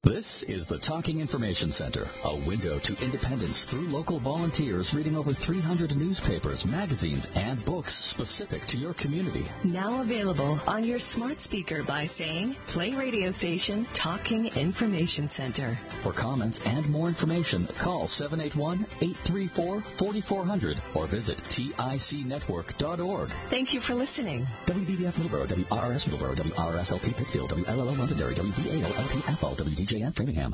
This is the Talking Information Center, a window to independence through local volunteers reading over 300 newspapers, magazines, and books specific to your community. Now available on your smart speaker by saying, play radio station Talking Information Center. For comments and more information, call 781-834-4400 or visit ticnetwork.org. Thank you for listening. WBBF Middleborough, WRRS Middleborough, WRSLP Pittsfield, WLLO Londonderry, WVALLP Athol, WDJN Framingham.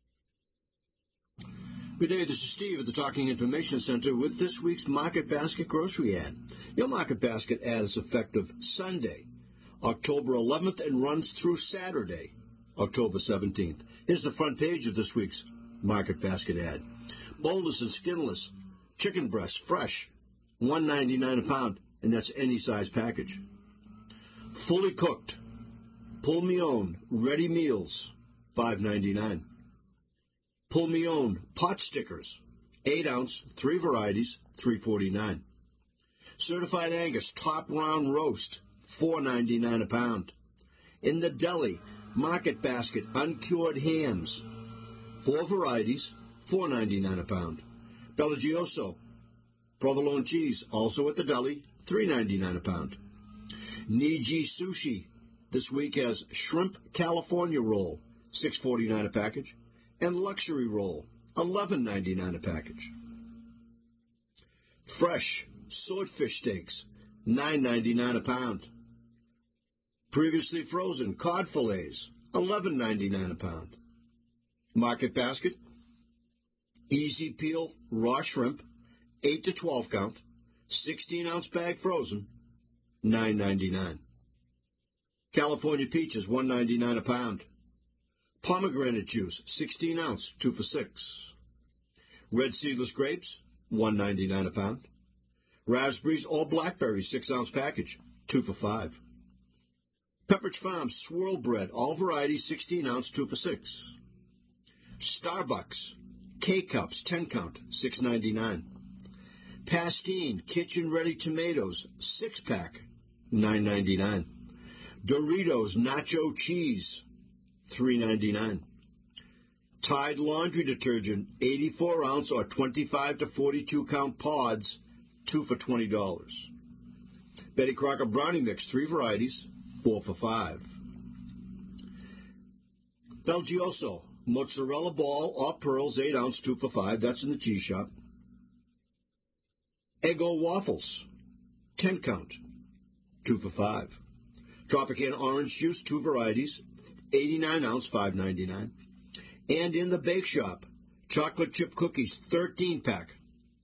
Good day, this is Steve at the Talking Information Center with this week's Market Basket grocery ad. Your Market Basket ad is effective Sunday, October 11th, and runs through Saturday, October 17th. Here's the front page of this week's Market Basket ad. Boneless and skinless chicken breasts, fresh, $1.99 a pound, and that's any size package. Fully cooked, pull me own, ready meals, $5.99. Pull me own pot stickers, 8 ounce, 3 varieties, $3.49. Certified Angus top round roast, $4.99 a pound. In the deli, Market Basket uncured hams, 4 varieties, $4.99 a pound. Bellagioso provolone cheese, also at the deli, $3.99 a pound. Niji Sushi this week has shrimp California roll, $6.49 a package, and luxury roll, $11.99 a package. Fresh swordfish steaks, $9.99 a pound. Previously frozen cod fillets, $11.99 a pound. Market Basket, easy peel raw shrimp, 8 to 12 count, 16-ounce bag frozen, $9.99. California peaches, $1.99 a pound. Pomegranate juice, 16 ounce, 2 for $6. Red seedless grapes, $1.99 a pound. Raspberries or blackberries, 6 ounce package, 2 for $5. Pepperidge Farm swirl bread, all varieties, 16 ounce, 2 for $6. Starbucks K-Cups, 10 count, $6.99. Pastene kitchen ready tomatoes, 6 pack, $9.99. Doritos nacho cheese, $3.99. Tide laundry detergent, 84 ounce or 25 to 42 count pods, 2 for $20. Betty Crocker brownie mix, 3 varieties, 4 for $5. Bellagioso mozzarella ball or pearls, 8 ounce, 2 for $5. That's in the cheese shop. Eggo waffles, 10 count, 2 for $5. Tropicana orange juice, 2 varieties, 89 ounce, $5.99. And in the bake shop, chocolate chip cookies, 13 pack,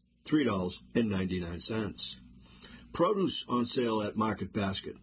$3.99. Produce on sale at Market Basket.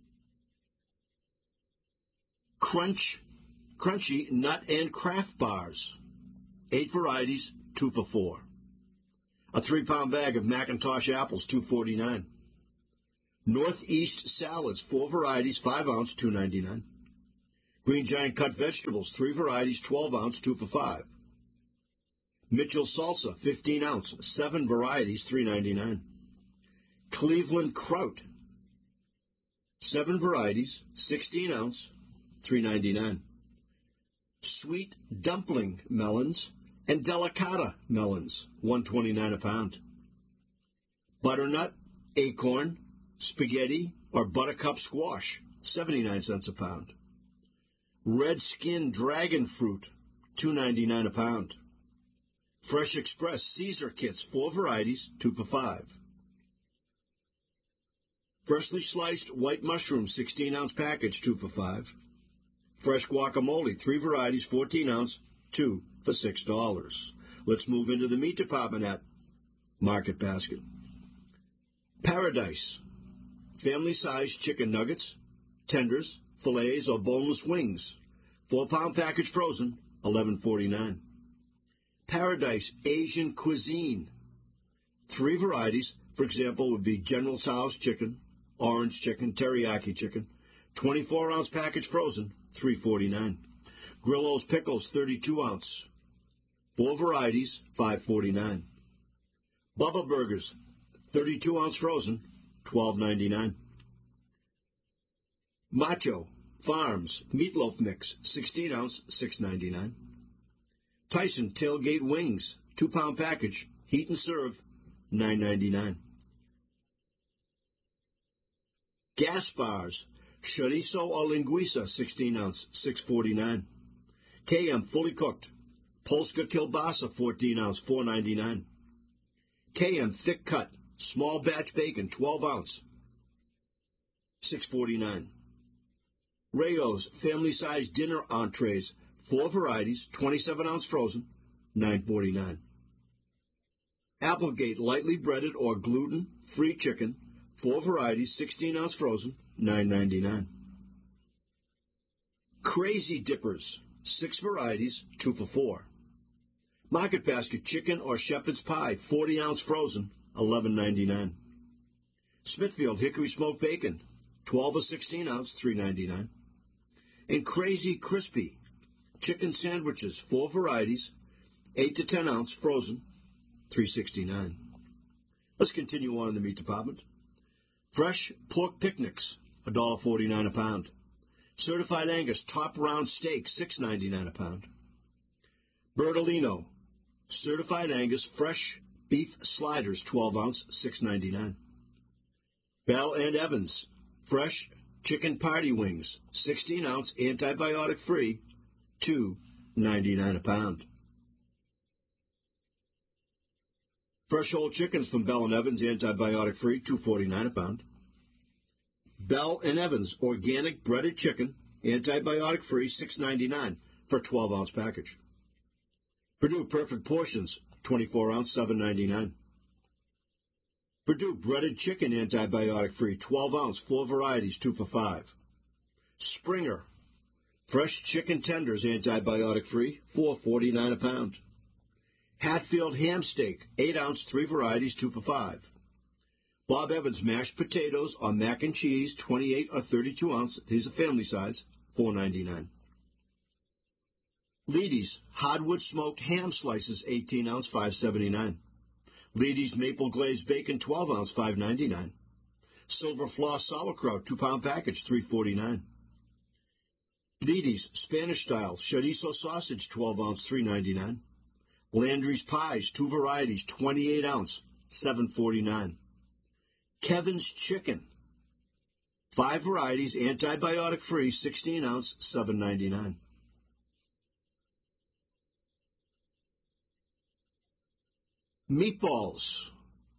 Crunchy nut and craft bars, 8 varieties, 2 for $4. A 3-pound bag of Macintosh apples, $2.49. Northeast salads, 4 varieties, 5 ounce, $2.99. Green Giant cut vegetables, 3 varieties, 12 ounce, 2 for $5. Mitchell salsa, 15 ounce, 7 varieties, $3.99. Cleveland kraut, 7 varieties, 16 ounce, $3.99. Sweet dumpling melons and delicata melons, $1.29 a pound. Butternut, acorn, spaghetti, or buttercup squash, 79 cents a pound. Red skin dragon fruit, $2.99 a pound. Fresh Express Caesar kits, 4 varieties, 2 for $5. Freshly sliced white mushroom, 16-ounce package, 2 for $5. Fresh guacamole, 3 varieties, 14 ounce, 2 for $6. Let's move into the meat department at Market Basket. Paradise, family-sized chicken nuggets, tenders, fillets, or boneless wings, 4-pound package frozen, $11.49. Paradise Asian cuisine, 3 varieties, for example, would be General Tso's chicken, orange chicken, teriyaki chicken, 24-ounce package frozen, $3.49. Grillo's pickles, 32 ounce, 4 varieties, $5.49. Bubba Burgers, 32 ounce frozen, $12.99. Macho Farms meatloaf mix, 16 ounce, $6.99. Tyson tailgate wings, 2-pound package, heat and serve, $9.99. Gaspar's chorizo or linguiça, 16 ounce, $6.49. KM fully cooked, Polska kielbasa, 14 ounce, $4.99. KM thick cut, small batch bacon, 12 ounce, $6.49. Rayo's family size dinner entrees, 4 varieties, 27 ounce frozen, $9.49. Applegate lightly breaded or gluten-free chicken, 4 varieties, 16 ounce frozen, $9.99. Crazy Dippers, 6 varieties, 2 for $4. Market Basket chicken or shepherd's pie, 40 ounce frozen, $11.99. Smithfield hickory smoked bacon, 12 or 16 ounce, $3.99. And Crazy Crispy chicken sandwiches, 4 varieties, 8 to 10 ounce, frozen, $3.69. Let's continue on in the meat department. Fresh pork picnics, $1.49 a pound. Certified Angus top round steak, $6.99 a pound. Bertolino Certified Angus fresh beef sliders, 12 ounce, $6.99. Bell and Evans fresh chicken party wings, 16 ounce, antibiotic free, $2.99 a pound. Fresh whole chickens from Bell and Evans, antibiotic free, $2.49 a pound. Bell and Evans organic breaded chicken, antibiotic free, $6.99 for a 12 ounce package. Purdue Perfect Portions, 24 ounce, $7.99. Purdue breaded chicken, antibiotic free, 12 ounce, 4 varieties, 2 for $5. Springer fresh chicken tenders, antibiotic free, $4.49 a pound. Hatfield ham steak, 8 ounce, 3 varieties, 2 for $5. Bob Evans mashed potatoes or mac and cheese, 28 or 32 ounce, these are family size, $4.99. Leedy's hardwood smoked ham slices, 18 ounce, $5.79. Leedy's maple glazed bacon, 12 ounce, $5.99. Silver floss sauerkraut, 2-pound package, $3.49. Leedy's Spanish style chorizo sausage, 12 ounce, $3.99. Landry's pies, 2 varieties, 28 ounce, $7.49. Kevin's chicken, 5 varieties, antibiotic free, 16 ounce, $7.99. Meatballs,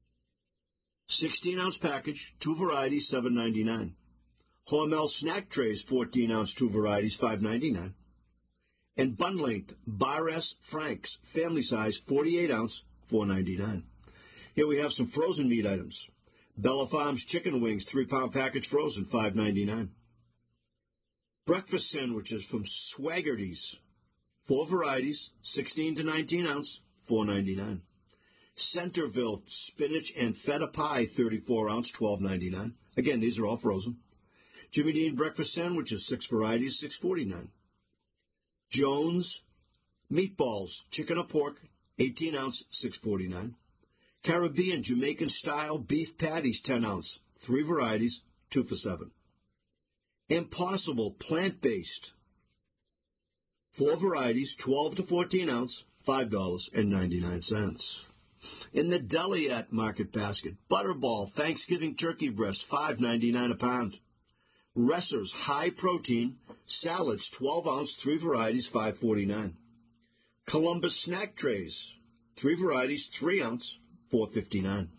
16 ounce package, 2 varieties, $7.99. Hormel snack trays, 14 ounce, 2 varieties, $5.99. And bun length Bar S Franks, family size, 48 ounce, $4.99. Here we have some frozen meat items. Bella Farms chicken wings, 3-pound package frozen, $5.99. Breakfast sandwiches from Swaggerty's, 4 varieties, 16 to 19 ounce, $4.99. Centerville spinach and feta pie, 34 ounce, $12.99. Again, these are all frozen. Jimmy Dean breakfast sandwiches, 6 varieties, $6.49. Jones meatballs, chicken or pork, 18 ounce, $6.49. Caribbean Jamaican style beef patties, 10 ounce, 3 varieties, 2 for $7. Impossible plant-based, 4 varieties, 12 to 14 ounce, $5.99. In the deli at Market Basket, Butterball Thanksgiving turkey breast, $5.99 a pound. Resser's high protein salads, 12 ounce, 3 varieties, $5.49. Columbus snack trays, 3 varieties, 3 ounce, $4.59.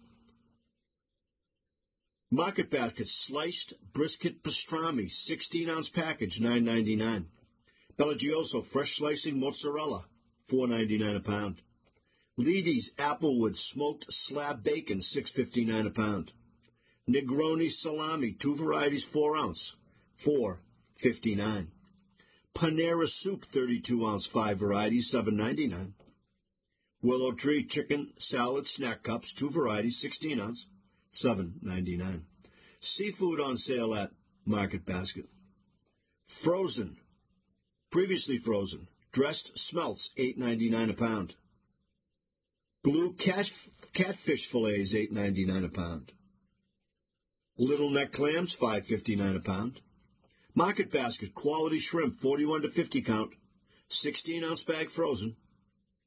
Market Basket sliced brisket pastrami, 16 ounce package, $9.99. Bellagioso fresh slicing mozzarella, $4.99 a pound. Leedy's Applewood smoked slab bacon, $6.59 a pound. Negroni salami, 2 varieties, 4 ounce, $4.59. Panera soup, 32 ounce, 5 varieties, $7.99. Willow Tree chicken salad snack cups, 2 varieties, 16 ounce, $7.99. Seafood on sale at Market Basket. Frozen, previously frozen, dressed smelts, $8.99 a pound. Blue catfish fillets, $8.99 a pound. Little neck clams, $5.59 a pound. Market Basket quality shrimp, 41 to 50 count, 16 ounce bag frozen,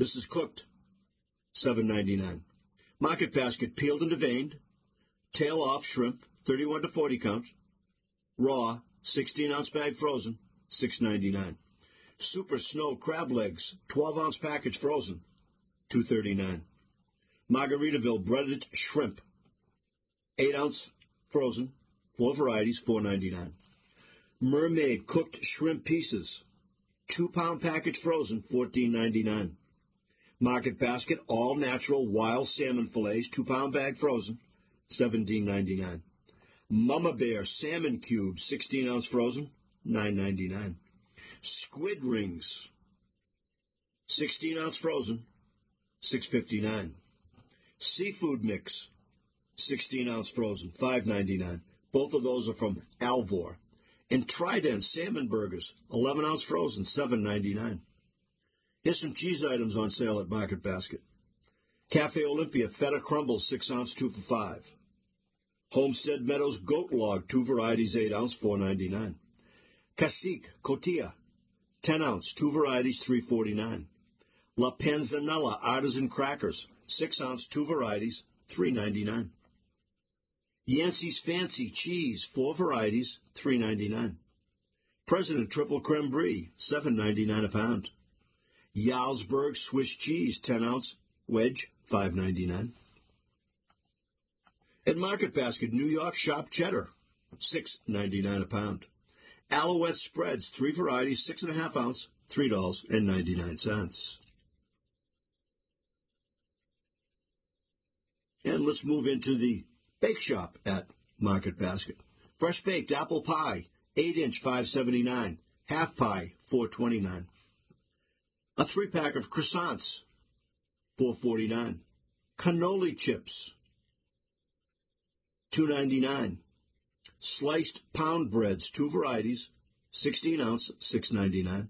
This is cooked, $7.99. Market Basket peeled and deveined, tail off shrimp, 31 to 40 count, raw, 16-ounce bag frozen, $6.99. Super Snow crab legs, 12-ounce package frozen, $2.39. Margaritaville breaded shrimp, 8-ounce frozen, 4 varieties, $4.99. Mermaid cooked shrimp pieces, 2-pound package frozen, $14.99. Market Basket all natural wild salmon fillets, 2-pound bag frozen, $17.99. Mama Bear salmon cubes, 16-ounce frozen, $9.99. Squid rings, 16-ounce frozen, $6.59. Seafood mix, 16-ounce frozen, $5.99. Both of those are from Alvor. And Trident salmon burgers, 11-ounce frozen, $7.99. Here's some cheese items on sale at Market Basket. Cafe Olympia feta crumbles, 6-ounce, 2 for $5. Homestead Meadows goat log, 2 varieties, 8-ounce, $4.99. Cacique cotija, 10-ounce, 2 varieties, $3.49. La Panzanella artisan crackers, 6-ounce, 2 varieties, $3.99. Yancey's Fancy cheese, 4 varieties, $3.99. President Triple Creme Brie, $7.99 a pound. Jarlsberg Swiss cheese, 10-ounce wedge, $5.99. At Market Basket, New York Sharp cheddar, $6.99 a pound. Alouette spreads, 3 varieties, 6.5 ounce, $3.99. And let's move into the bake shop at Market Basket. Fresh baked apple pie, 8-inch, $5.79. Half pie, $4.29. A 3-pack of croissants, $4.49. Cannoli chips, $2.99. Sliced pound breads, 2 varieties, 16-ounce, $6.99.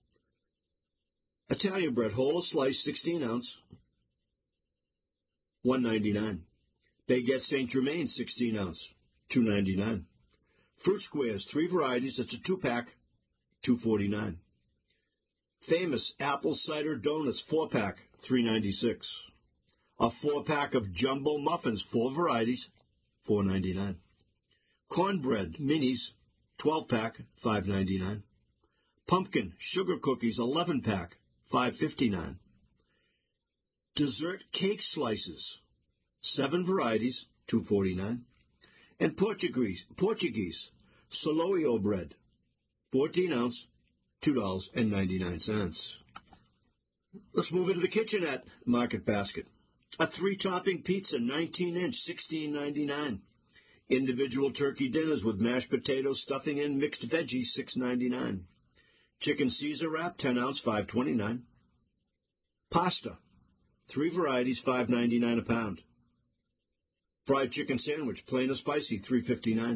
Italian bread, whole or sliced, 16-ounce, $1.99. Baguette Saint Germain, 16-ounce, $2.99. Fruit squares, 3 varieties, it's a 2-pack, $2.49. Famous apple cider donuts, 4-pack, $3.96. A 4-pack of jumbo muffins, 4 varieties, $4.99. Cornbread minis, 12-pack, $5.99. Pumpkin sugar cookies, 11-pack, $5.59. Dessert cake slices, 7 varieties, $2.49. And Portuguese Soloio bread, 14-ounce, $2.99. Let's move into the kitchen at Market Basket. A 3-topping pizza, 19-inch, $16.99. Individual turkey dinners with mashed potatoes, stuffing, and mixed veggies, $6.99. Chicken Caesar wrap, 10-ounce, $5.29. Pasta, 3 varieties, $5.99 a pound. Fried chicken sandwich, plain or spicy, $3.59.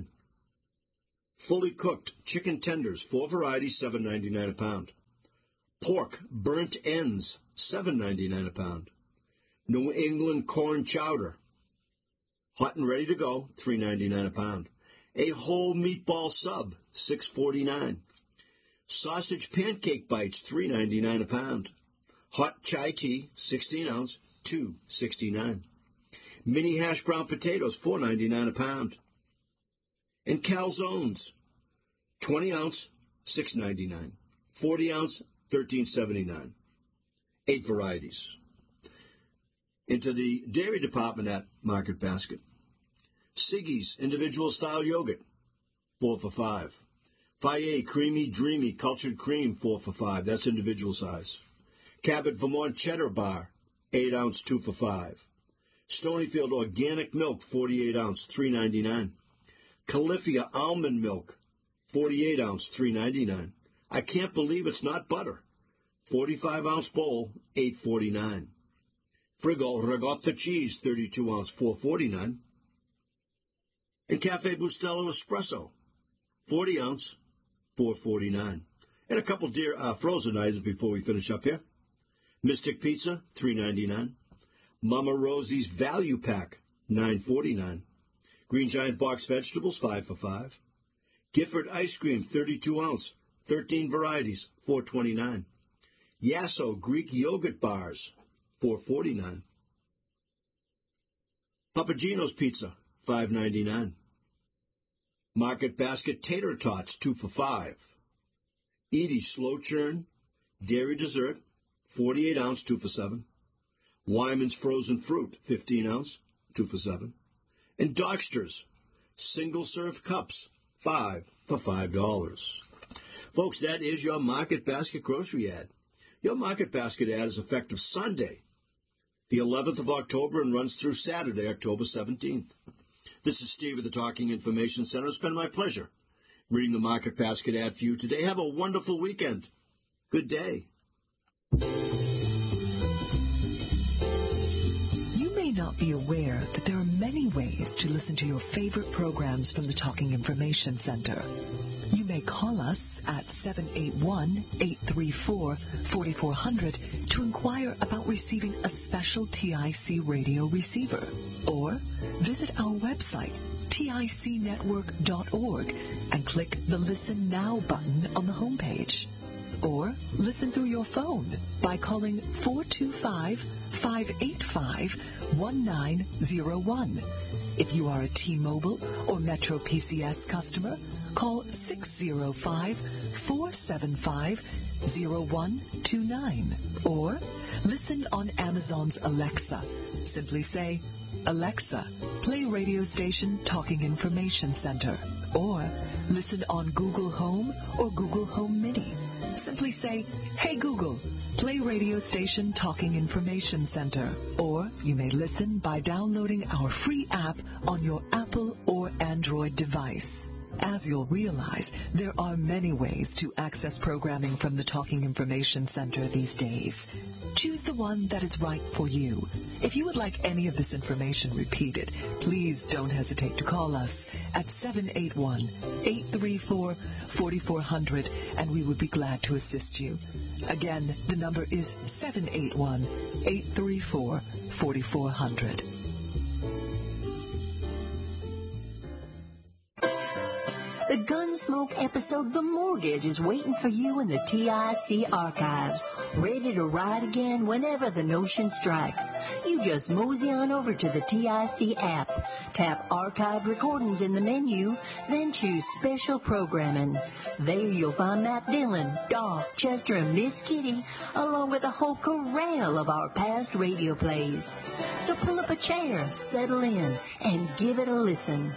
Fully cooked chicken tenders, 4 varieties, $7.99 a pound. Pork burnt ends, $7.99 a pound. New England corn chowder, hot and ready to go, $3.99 a pound. A whole meatball sub, $6.49. Sausage pancake bites, $3.99 a pound. Hot chai tea, 16-ounce, $2.69. Mini hash brown potatoes, $4.99 a pound. And calzones, 20-ounce, $6.99. 40-ounce, $13.79. 8 varieties. Into the dairy department at Market Basket. Siggy's individual style yogurt, 4 for $5. Fayet creamy dreamy cultured cream, 4 for $5. That's individual size. Cabot Vermont cheddar bar, 8-ounce, 2 for $5. Stonyfield organic milk, 48-ounce, $3.99. Califia almond milk, 48-ounce, $3.99. I can't believe it's not butter. 45-ounce bowl, $8.49. Frigo ricotta cheese, 32-ounce, $4.49. And Cafe Bustelo espresso, 40-ounce, $4.49. And a couple frozen items before we finish up here. Mystic Pizza, $3.99. Mama Rosie's Value Pack, $9.49. Green Giant Box Vegetables, 5 for $5. Gifford Ice Cream, 32-ounce, 13 varieties, $4.29. Yasso Greek yogurt bars, $4.49. Papagino's Pizza, $5.99. Market Basket Tater Tots, 2 for $5. Edie's Slow Churn Dairy Dessert, 48-ounce, 2 for $7. Wyman's Frozen Fruit, 15-ounce, 2 for $7. And Dogster's Single-Serve Cups, 5 for $5. Folks, that is your Market Basket grocery ad. Your Market Basket ad is effective Sunday, the 11th of October, and runs through Saturday, October 17th. This is Steve at the Talking Information Center. It's been my pleasure reading the Market Basket ad for you today. Have a wonderful weekend. Good day. You may not be aware that there are many ways to listen to your favorite programs from the Talking Information Center. You may call us at 781-834-4400 to inquire about receiving a special TIC radio receiver, or visit our website, ticnetwork.org, and click the Listen Now button on the homepage. Or listen through your phone by calling 425-585-1901. If you are a T-Mobile or Metro PCS customer, call 605-475-0129. Or listen on Amazon's Alexa. Simply say, Alexa, play radio station Talking Information Center. Or listen on Google Home or Google Home Mini. Simply say, Hey Google, play radio station Talking Information Center. Or you may listen by downloading our free app on your Apple or Android device. As you'll realize, there are many ways to access programming from the Talking Information Center these days. Choose the one that is right for you. If you would like any of this information repeated, please don't hesitate to call us at 781-834-4400, and we would be glad to assist you. Again, the number is 781-834-4400. The Gunsmoke episode The Mortgage is waiting for you in the TIC archives, ready to ride again whenever the notion strikes. You just mosey on over to the TIC app, tap Archived Recordings in the menu, then choose Special Programming. There you'll find Matt Dillon, Doc, Chester, and Miss Kitty, along with a whole corral of our past radio plays. So pull up a chair, settle in, and give it a listen.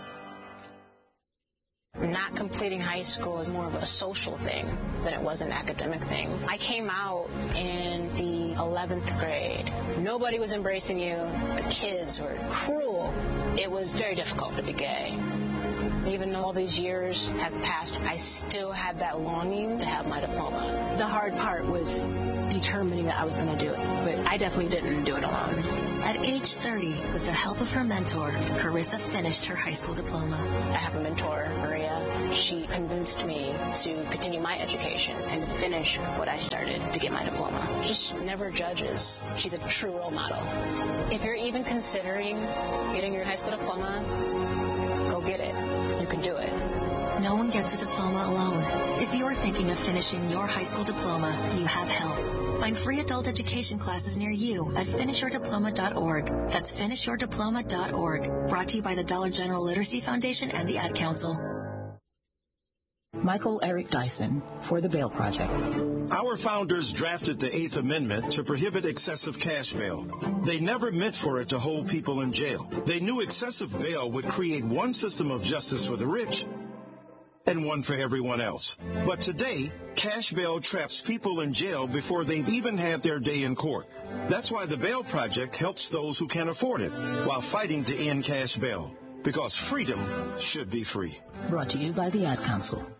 Not completing high school is more of a social thing than it was an academic thing. I came out in the 11th grade. Nobody was embracing you. The kids were cruel. It was very difficult to be gay. Even though all these years have passed, I still had that longing to have my diploma. The hard part was determining that I was going to do it, but I definitely didn't do it alone. At age 30, with the help of her mentor, Carissa finished her high school diploma. I have a mentor, Maria. She convinced me to continue my education and finish what I started to get my diploma. Just never judges. She's a true role model. If you're even considering getting your high school diploma, go get it. You can do it. No one gets a diploma alone. If you're thinking of finishing your high school diploma, you have help. Find free adult education classes near you at finishyourdiploma.org. That's finishyourdiploma.org. Brought to you by the Dollar General Literacy Foundation and the Ad Council. Michael Eric Dyson for the Bail Project. Our founders drafted the Eighth Amendment to prohibit excessive cash bail. They never meant for it to hold people in jail. They knew excessive bail would create one system of justice for the rich and one for everyone else. But today, cash bail traps people in jail before they've even had their day in court. That's why the Bail Project helps those who can't afford it while fighting to end cash bail. Because freedom should be free. Brought to you by the Ad Council.